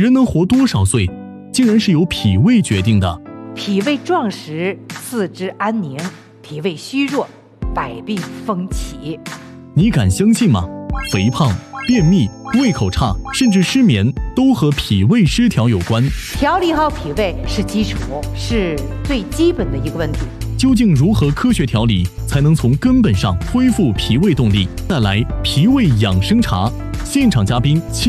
人能活多少岁，竟然是由脾胃决定的。 脾胃壮实，四肢安宁；脾胃虚弱，百病风起。 你敢相信吗？肥胖、便秘、胃口差，甚至失眠，都和脾胃失调有关。 调理好脾胃是基础，是最基本的一个问题。 究竟如何科学调理，才能从根本上恢复脾胃动力？带来脾胃养生茶，现场嘉宾